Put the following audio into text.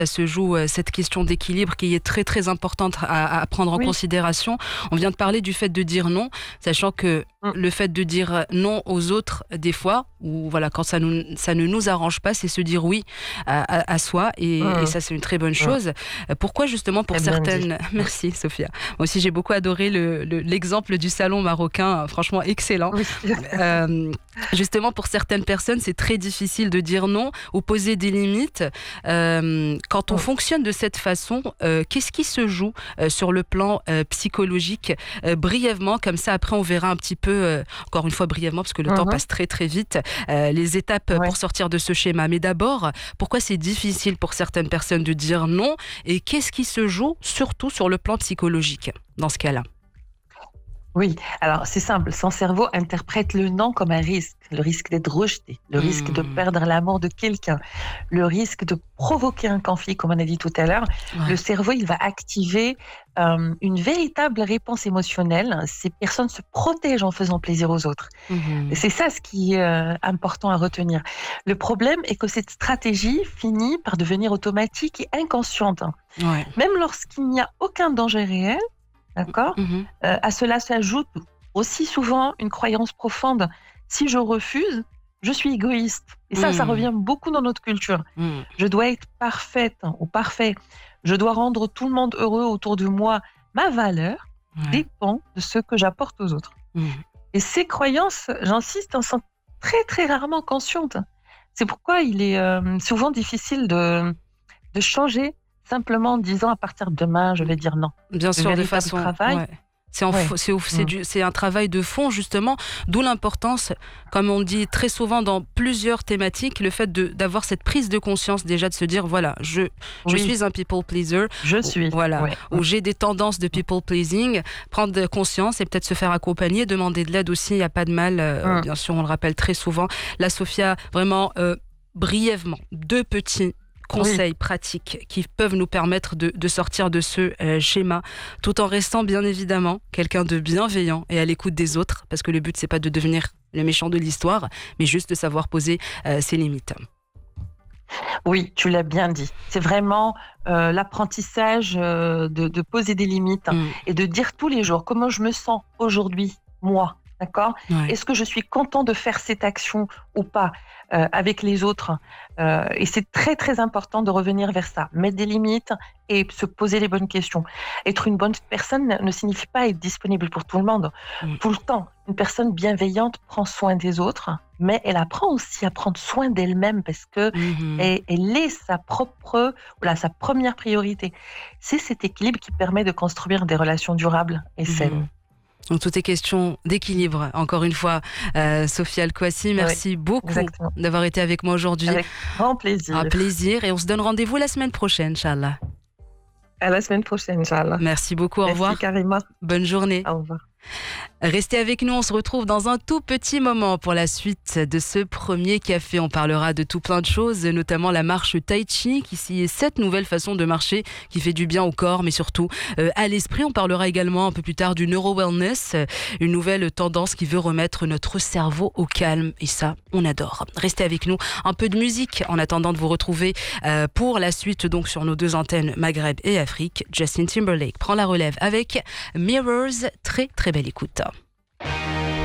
se joue cette question d'équilibre qui est très très importante à prendre en Oui. considération. On vient de parler du fait de dire non, sachant que le fait de dire non aux autres, des fois, ou voilà, quand ça ne nous arrange pas, c'est se dire oui à soi, et ça c'est une très bonne chose. Pourquoi justement pour Très bien dit. certaines... Merci Sophia. Moi aussi j'ai beaucoup adoré l'exemple du salon marocain, franchement excellent. Oui. Justement pour certaines personnes c'est très difficile de dire non ou poser des limites. Quand on fonctionne de cette façon, qu'est-ce qui se joue sur le plan psychologique, brièvement, comme ça après on verra un petit peu, encore une fois brièvement parce que le temps passe très très vite, les étapes pour sortir de ce schéma. Mais d'abord, pourquoi c'est difficile pour certaines personnes de dire non, et qu'est-ce qui se joue surtout sur le plan psychologique dans ce cas-là? Oui, alors c'est simple, son cerveau interprète le non comme un risque, le risque d'être rejeté, le risque de perdre l'amour de quelqu'un, le risque de provoquer un conflit, comme on a dit tout à l'heure. Le cerveau, il va activer une véritable réponse émotionnelle. Ces personnes se protègent en faisant plaisir aux autres. Et c'est ça ce qui est important à retenir. Le problème est que cette stratégie finit par devenir automatique et inconsciente. Même lorsqu'il n'y a aucun danger réel, d'accord. À cela s'ajoute aussi souvent une croyance profonde. Si je refuse, je suis égoïste. Et ça revient beaucoup dans notre culture. Je dois être parfaite ou parfait. Je dois rendre tout le monde heureux autour de moi. Ma valeur dépend de ce que j'apporte aux autres. Et ces croyances, j'insiste, elles sont très très rarement conscientes. C'est pourquoi il est souvent difficile de changer simplement en disant à partir de demain, je vais dire non. Bien sûr, de façon... travail. C'est un travail de fond, justement, d'où l'importance, comme on dit très souvent dans plusieurs thématiques, le fait d'avoir cette prise de conscience déjà, de se dire, voilà, je suis un people pleaser. Ou j'ai des tendances de people pleasing, prendre conscience et peut-être se faire accompagner, demander de l'aide aussi, il n'y a pas de mal, bien sûr, on le rappelle très souvent. Là, Sophia, vraiment, brièvement, 2 petits conseils pratiques qui peuvent nous permettre de sortir de ce schéma, tout en restant bien évidemment quelqu'un de bienveillant et à l'écoute des autres, parce que le but c'est pas de devenir le méchant de l'histoire, mais juste de savoir poser ses limites. Oui, tu l'as bien dit. C'est vraiment l'apprentissage de poser des limites et de dire tous les jours comment je me sens aujourd'hui, moi. D'accord ? Est-ce que je suis content de faire cette action ou pas avec les autres ? Et c'est très, très important de revenir vers ça. Mettre des limites et se poser les bonnes questions. Être une bonne personne ne signifie pas être disponible pour tout le monde, tout le temps. Une personne bienveillante prend soin des autres, mais elle apprend aussi à prendre soin d'elle-même parce que elle est sa première priorité. C'est cet équilibre qui permet de construire des relations durables et saines. Donc tout est question d'équilibre. Encore une fois, Sophia El-Kouassi, merci beaucoup d'avoir été avec moi aujourd'hui. Avec grand plaisir. Un plaisir, et on se donne rendez-vous la semaine prochaine, Inch'Allah. À la semaine prochaine, Inch'Allah. Merci beaucoup, au revoir. Merci Karima. Bonne journée. Au revoir. Restez avec nous, on se retrouve dans un tout petit moment pour la suite de ce premier café. On parlera de tout plein de choses, notamment la marche Tai Chi, qui est cette nouvelle façon de marcher qui fait du bien au corps, mais surtout à l'esprit. On parlera également un peu plus tard du neuro-wellness, une nouvelle tendance qui veut remettre notre cerveau au calme, et ça, on adore. Restez avec nous, un peu de musique en attendant de vous retrouver pour la suite, donc sur nos 2 antennes Maghreb et Afrique. Justin Timberlake prend la relève avec Mirrors. Très très belle écoute.